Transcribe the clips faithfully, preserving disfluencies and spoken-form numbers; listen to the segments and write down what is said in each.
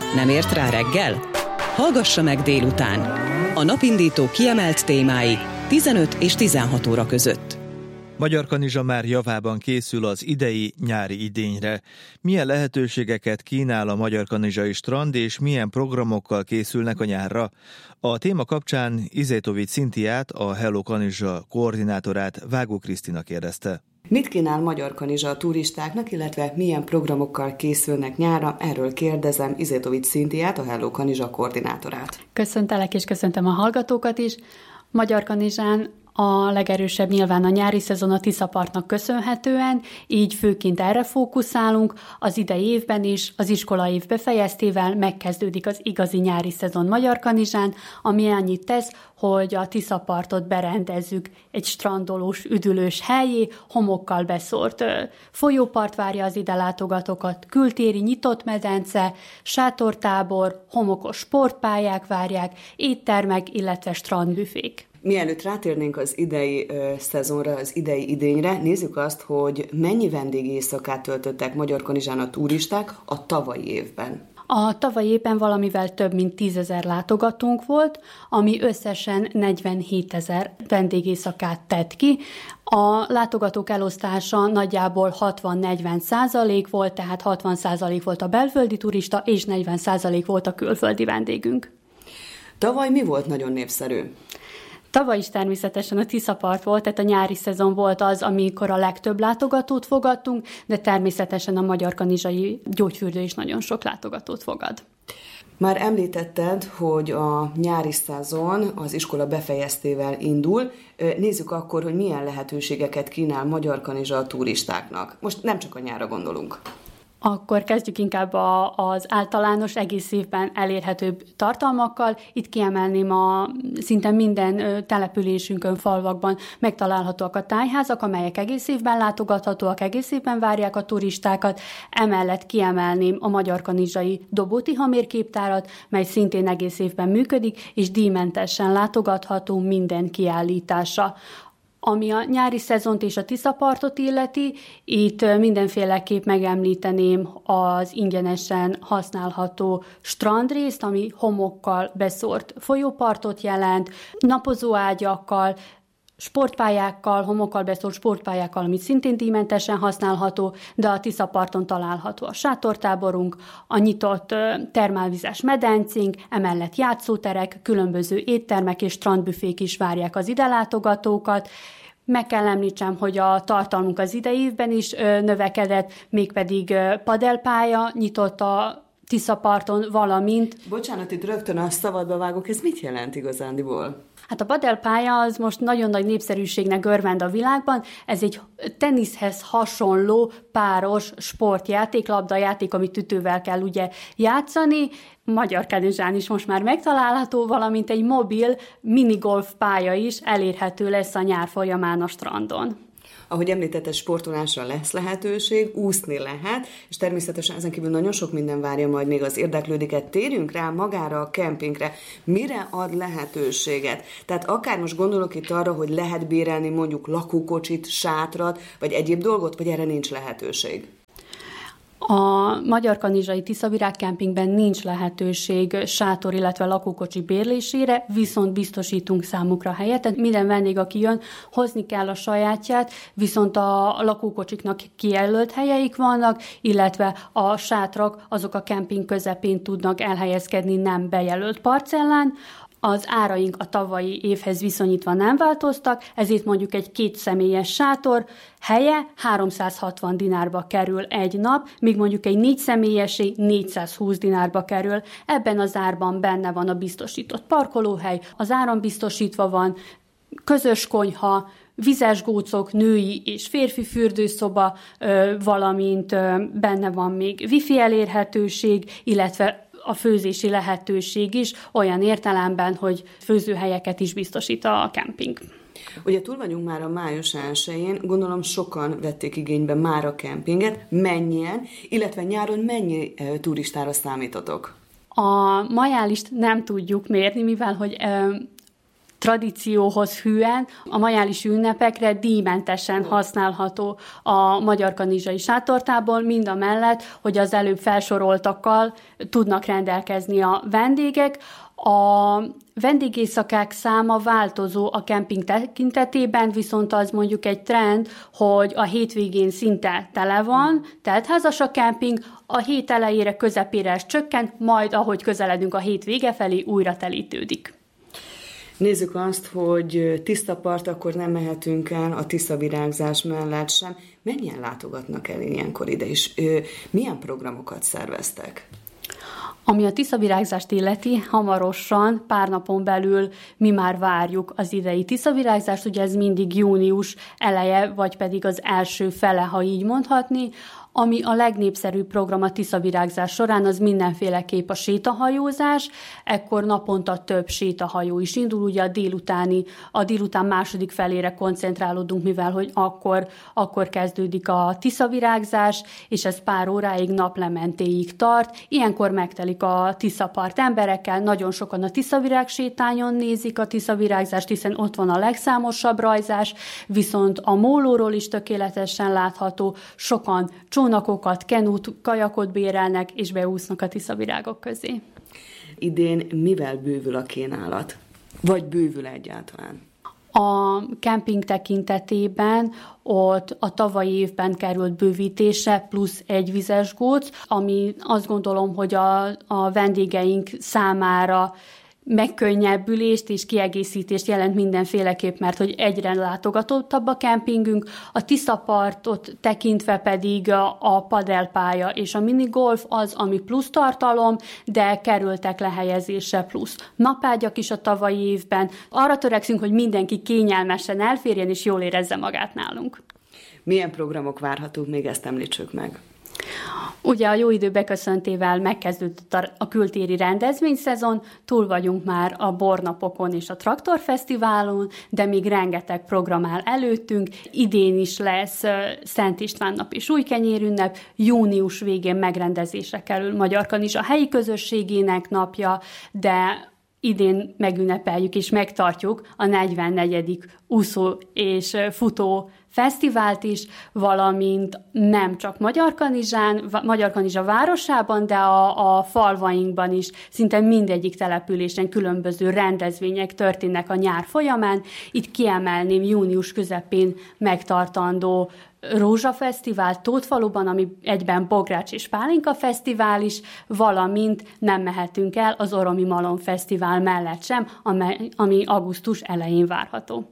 Nem ért rá reggel? Hallgassa meg délután. A napindító kiemelt témái tizenöt és tizenhat óra között. Magyarkanizsa már javában készül az idei nyári idényre. Milyen lehetőségeket kínál a magyarkanizsai strand, és milyen programokkal készülnek a nyárra? A téma kapcsán Izetovics Szintiát, a Hello Kanizsa koordinátorát Vágó Krisztina kérdezte. Mit kínál Magyarkanizsa a turistáknak, illetve milyen programokkal készülnek nyárra? Erről kérdezem Izetovics Szintiát, a Hello Kanizsa koordinátorát. Köszöntelek és köszöntöm a hallgatókat is. Magyarkanizsán a legerősebb nyilván a nyári szezon a Tiszapartnak köszönhetően, így főként erre fókuszálunk. Az idei évben is az iskola év befejeztével megkezdődik az igazi nyári szezon Magyarkanizsán, ami annyit tesz, hogy a Tiszapartot berendezzük egy strandolós, üdülős helyé, homokkal beszórt folyópart várja az ide látogatókat, kültéri nyitott medence, sátortábor, homokos sportpályák várják, éttermek, illetve strandbüfék. Mielőtt rátérnénk az idei ö, szezonra, az idei idényre, nézzük azt, hogy mennyi vendégéjszakát töltöttek Magyarkanizsán a turisták a tavalyi évben. A tavalyi évben valamivel több mint tízezer látogatónk volt, ami összesen negyvenhétezer vendégéjszakát tett ki. A látogatók elosztása nagyjából hatvan-negyven százalék volt, tehát hatvan százalék volt a belföldi turista, és negyven százalék volt a külföldi vendégünk. Tavaly mi volt nagyon népszerű? Tavaly is természetesen a Tiszapart volt, tehát a nyári szezon volt az, amikor a legtöbb látogatót fogadtunk, de természetesen a magyarkanizsai gyógyfürdő is nagyon sok látogatót fogad. Már említetted, hogy a nyári szezon az iskola befejeztével indul. Nézzük akkor, hogy milyen lehetőségeket kínál Magyarkanizsa a turistáknak. Most nem csak a nyárra gondolunk. Akkor kezdjük inkább a, az általános, egész évben elérhetőbb tartalmakkal. Itt kiemelném a szinte minden településünkön, falvakban megtalálhatóak a tájházak, amelyek egész évben látogathatóak, egész évben várják a turistákat. Emellett kiemelném a magyarkanizsai Dobóti Hamérképtárat, mely szintén egész évben működik, és díjmentesen látogatható minden kiállítása. Ami a nyári szezont és a Tiszapartot illeti, itt mindenféleképp megemlíteném az ingyenesen használható strandrészt, ami homokkal beszórt folyópartot jelent, napozóágyakkal, sportpályákkal, homokkal beszólt sportpályákkal, amit szintén díjmentesen használható, de a Tiszaparton található a sátortáborunk, a nyitott termálvizes medencénk, emellett játszóterek, különböző éttermek és strandbüfék is várják az ide látogatókat. Meg kell említsem, hogy a tartalmunk az idei évben is növekedett, mégpedig padelpálya nyitott a Tiszaparton, valamint... Bocsánat, itt rögtön a szabadba vágok, ez mit jelent igazándiból? Hát a padelpálya az most nagyon nagy népszerűségnek örvend a világban. Ez egy teniszhez hasonló páros sportjáték, labdajáték, amit ütővel kell ugye játszani. Magyarkanizsán is most már megtalálható, valamint egy mobil minigolf pálya is elérhető lesz a nyár folyamán a strandon. Ahogy említette, sportolásra lesz lehetőség, úszni lehet, és természetesen ezen kívül nagyon sok minden várja majd még az érdeklődőket. Térjünk rá magára a kempingre. Mire ad lehetőséget? Tehát akár most gondolok itt arra, hogy lehet bérelni mondjuk lakókocsit, sátrat, vagy egyéb dolgot, vagy erre nincs lehetőség? A magyarkanizsai Tiszavirág kempingben nincs lehetőség sátor, illetve lakókocsi bérlésére, viszont biztosítunk számukra helyet. Tehát minden vendég, aki jön, hozni kell a sajátját, viszont a lakókocsiknak kijelölt helyeik vannak, illetve a sátrak azok a kemping közepén tudnak elhelyezkedni nem bejelölt parcellán. Az áraink a tavalyi évhez viszonyítva nem változtak, ezért mondjuk egy két személyes sátor helye háromszázhatvan dinárba kerül egy nap, míg mondjuk egy négy személyesé négyszázhúsz dinárba kerül. Ebben az árban benne van a biztosított parkolóhely, az áram biztosítva van, közös konyha, vizes gócok, női és férfi fürdőszoba, valamint benne van még wifi elérhetőség, illetve a főzési lehetőség is olyan értelemben, hogy főzőhelyeket is biztosít a kemping. Ugye túl vagyunk már a május elsején, gondolom sokan vették igénybe már a kempinget, mennyien, illetve nyáron mennyi e, turistára számítotok? A majálist nem tudjuk mérni, mivel hogy e, tradícióhoz hűen a majálisi ünnepekre díjmentesen használható a Magyar Kanizsai Sátortábor, mind a mellett, hogy az előbb felsoroltakkal tudnak rendelkezni a vendégek. A vendégészakák száma változó a kemping tekintetében, viszont az mondjuk egy trend, hogy a hétvégén szinte tele van, teltházas a kemping, a hét elejére, közepére ez csökken, majd ahogy közeledünk a hét vége felé, újra telítődik. Nézzük azt, hogy tiszta part, akkor nem mehetünk el a tiszavirágzás mellett sem. Mennyien látogatnak el ilyenkor ide is? Milyen programokat szerveztek? Ami a tiszavirágzást illeti, hamarosan, pár napon belül mi már várjuk az idei tiszavirágzást, ugye ez mindig június eleje, vagy pedig az első fele, ha így mondhatni. Ami a legnépszerűbb program a tiszavirágzás során, az mindenféleképp a sétahajózás, ekkor naponta több sétahajó is indul, ugye a délutáni, a délután második felére koncentrálódunk, mivel hogy akkor, akkor kezdődik a tiszavirágzás, és ez pár óráig, naplementéig tart. Ilyenkor megtelik a Tiszapart emberekkel, nagyon sokan a Tiszavirág sétányon nézik a tiszavirágzást, hiszen ott van a legszámosabb rajzás, viszont a mólóról is tökéletesen látható, sokan csónakokat, kenút, kajakot bérelnek, és beúsznak a tiszavirágok közé. Idén mivel bővül a kínálat? Vagy bővül egyáltalán? A kemping tekintetében ott a tavalyi évben került bővítése plusz egy vizes góc, ami azt gondolom, hogy a, a vendégeink számára megkönnyebbülést és kiegészítést jelent mindenféleképp, mert hogy egyre látogatottabb a kempingünk, a Tiszapartot tekintve pedig a, a padelpálya és a minigolf az, ami plusz tartalom, de kerültek lehelyezésre plusz napágyak is a tavalyi évben. Arra törekszünk, hogy mindenki kényelmesen elférjen és jól érezze magát nálunk. Milyen programok várhatók, még ezt említsük meg? Ugye a jó idő beköszöntével megkezdődött a kültéri rendezvényszezon, túl vagyunk már a bornapokon és a traktorfesztiválon, de még rengeteg program áll előttünk. Idén is lesz Szent István nap és újkenyérünnep, június végén megrendezésre kerül Magyar Kanizsa helyi közösségének napja, de idén megünnepeljük és megtartjuk a negyvennegyedik úszó és futó fesztivált is, valamint nem csak Magyarkanizsán, Magyarkanizsa városában, de a, a falvainkban is szinte mindegyik településen különböző rendezvények történnek a nyár folyamán. Itt kiemelném június közepén megtartandó Rózsafesztivál Tótfaluban, ami egyben Bogrács és Pálinka Fesztivál is, valamint nem mehetünk el az Oromi Malom Fesztivál mellett sem, ami augusztus elején várható.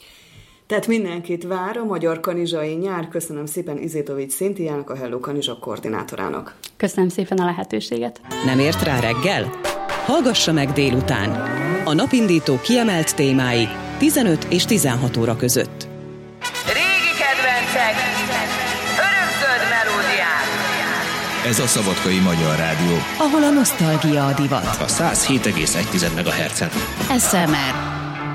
Tehát mindenkit vár a Magyar Kanizsai nyár. Köszönöm szépen Izétovics Szintiának, a Hello Kanizsa koordinátorának. Köszönöm szépen a lehetőséget. Nem ért rá reggel? Hallgassa meg délután. A napindító kiemelt témái tizenöt és tizenhat óra között. Régi kedvencek, örökzöld melódiák. Ez a Szabadkai Magyar Rádió, ahol a nosztalgia a divat. A száz hét egész egy megahertzen. es em er